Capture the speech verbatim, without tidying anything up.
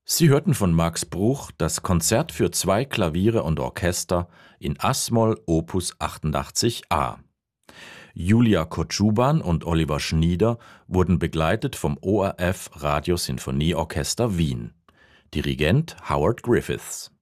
Sie hörten von Max Bruch das Konzert für zwei Klaviere und Orchester in As-Moll Opus achtundachtzig a. Julia Kotschuban und Oliver Schnieder wurden begleitet vom O R F Radiosinfonieorchester Wien. Dirigent Howard Griffiths.